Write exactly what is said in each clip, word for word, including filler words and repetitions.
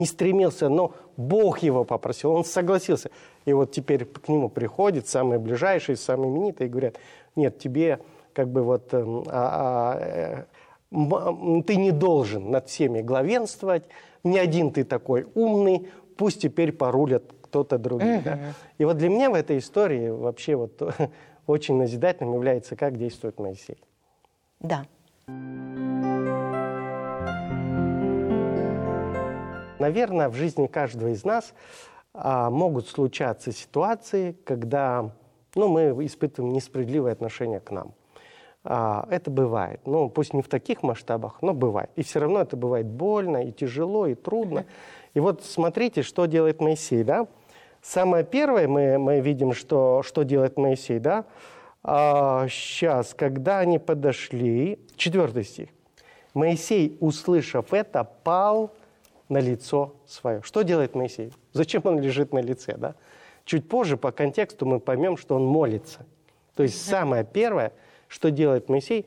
не стремился, но Бог его попросил, он согласился. И вот теперь к нему приходят самые ближайшие, самые именитые, и говорят, нет, тебе как бы вот а, а, а, ты не должен над всеми главенствовать, не один ты такой умный, пусть теперь порулят кто-то другой. Uh-huh. Да? И вот для меня в этой истории вообще вот очень назидательным является, как действует Моисей. Да. Наверное, в жизни каждого из нас а, могут случаться ситуации, когда ну, мы испытываем несправедливое отношение к нам. А, это бывает. Ну, пусть не в таких масштабах, но бывает. И все равно это бывает больно, и тяжело, и трудно. Uh-huh. И вот смотрите, что делает Моисей, да? Самое первое, мы, мы видим, что, что делает Моисей, да? А, сейчас, когда они подошли, четвертый стих. Моисей, услышав это, пал на лицо свое. Что делает Моисей? Зачем он лежит на лице, да? Чуть позже по контексту мы поймем, что он молится. То есть самое первое, что делает Моисей,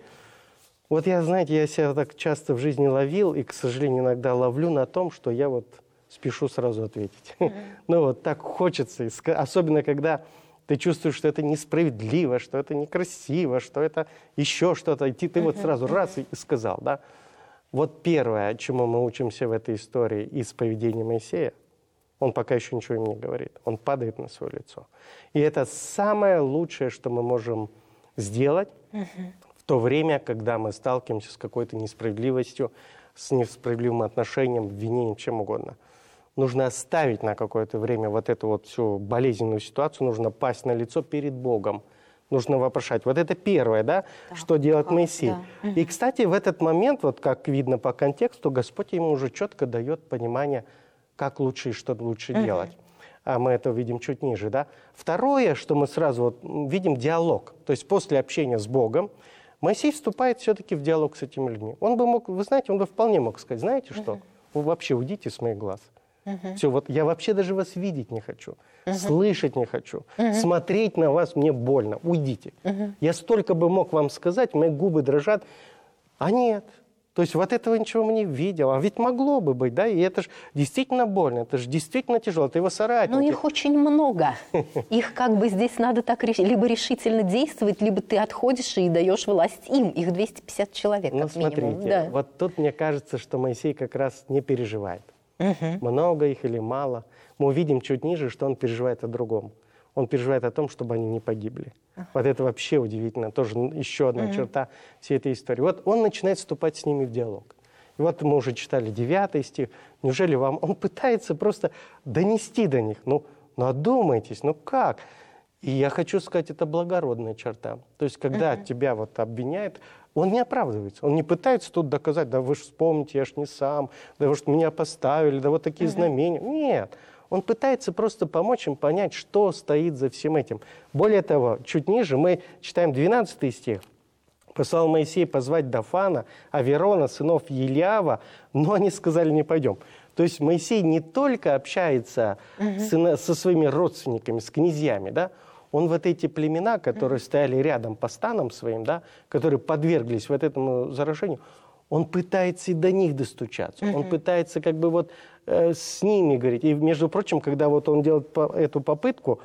вот я, знаете, я себя так часто в жизни ловил, и, к сожалению, иногда ловлю на том, что я вот спешу сразу ответить. Mm-hmm. Ну вот так хочется, особенно когда ты чувствуешь, что это несправедливо, что это некрасиво, что это еще что-то, и ты, ты mm-hmm. вот сразу раз и сказал, да? Вот первое, чему мы учимся в этой истории из поведения Моисея, он пока еще ничего им не говорит, он падает на свое лицо. И это самое лучшее, что мы можем сделать uh-huh. в то время, когда мы сталкиваемся с какой-то несправедливостью, с несправедливым отношением, обвинением, чем угодно. Нужно оставить на какое-то время вот эту вот всю болезненную ситуацию, нужно пасть на лицо перед Богом. Нужно вопрошать. Вот это первое, да, да. что делает Моисей. Да. И, кстати, в этот момент, вот как видно по контексту, Господь ему уже четко дает понимание, как лучше и что лучше uh-huh. делать. А мы это видим чуть ниже, да. Второе, что мы сразу вот видим, диалог. То есть после общения с Богом Моисей вступает все-таки в диалог с этими людьми. Он бы мог, вы знаете, он бы вполне мог сказать, знаете что, uh-huh. вы вообще уйдите с моих глаз. Uh-huh. Все, вот я вообще даже вас видеть не хочу, uh-huh. слышать не хочу, uh-huh. смотреть на вас мне больно, уйдите. Uh-huh. Я столько бы мог вам сказать, мои губы дрожат, а нет. То есть вот этого ничего мы не видел, а ведь могло бы быть, да, и это же действительно больно, это же действительно тяжело, это его соратники. Ну их очень много, их как бы здесь надо так либо решительно действовать, либо ты отходишь и даешь власть им, их двести пятьдесят человек как минимум. Ну смотрите, вот тут мне кажется, что Моисей как раз не переживает. Uh-huh. Много их или мало. Мы увидим чуть ниже, что он переживает о другом. Он переживает о том, чтобы они не погибли. Uh-huh. Вот это вообще удивительно. Тоже еще одна uh-huh. черта всей этой истории. Вот он начинает вступать с ними в диалог. И вот мы уже читали девятый стих. Неужели вам... Он пытается просто донести до них. Ну, ну одумайтесь, ну как? И я хочу сказать, это благородная черта. То есть, когда uh-huh. тебя вот обвиняют, он не оправдывается. Он не пытается тут доказать, да вы же вспомните, я ж не сам, да вы же меня поставили, да вот такие uh-huh. знамения. Нет. Он пытается просто помочь им понять, что стоит за всем этим. Более того, чуть ниже мы читаем двенадцатый стих. «Послал Моисей позвать Дафана, Аверона, сынов Елиава, но они сказали, не пойдем». То есть Моисей не только общается uh-huh. с, со своими родственниками, с князьями, да, он вот эти племена, которые uh-huh. стояли рядом по станам своим, да, которые подверглись вот этому заражению, он пытается и до них достучаться. Uh-huh. Он пытается как бы вот э, с ними говорить. И, между прочим, когда вот он делает по- эту попытку,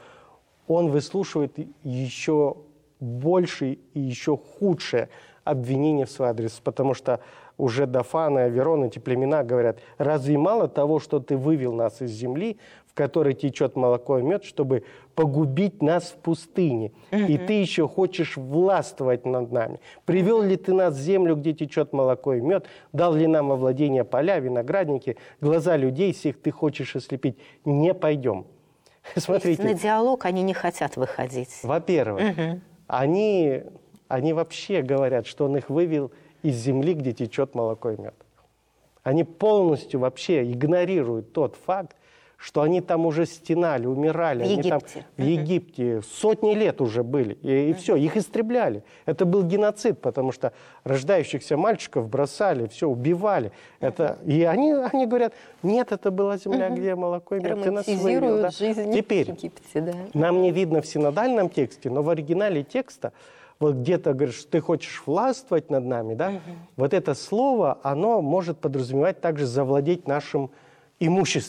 он выслушивает еще больше и еще худшее обвинение в свой адрес. Потому что уже Дафан и Аверон, эти племена говорят, разве мало того, что ты вывел нас из земли, в которой течет молоко и мед, чтобы погубить нас в пустыне. Uh-huh. И ты еще хочешь властвовать над нами. Привел ли ты нас в землю, где течет молоко и мед? Дал ли нам во владение поля, виноградники? Глаза людей всех ты хочешь ослепить. Не пойдем. Смотрите. На диалог они не хотят выходить. Во-первых, uh-huh. они, они вообще говорят, что он их вывел из земли, где течет молоко и мед. Они полностью вообще игнорируют тот факт, что они там уже стенали, умирали. В они Египте. Там, в Египте uh-huh. сотни лет уже были. И, и uh-huh. все, их истребляли. Это был геноцид, потому что рождающихся мальчиков бросали, все, убивали. Uh-huh. Это, и они, они говорят, нет, это была земля, uh-huh. где молоко и мед. Ты нас вывел. Да? Жизнь Теперь, в Египте, да. нам не видно в синодальном тексте, но в оригинале текста вот где-то говоришь, ты хочешь властвовать над нами, да? Uh-huh. Вот это слово, оно может подразумевать также завладеть нашим имущество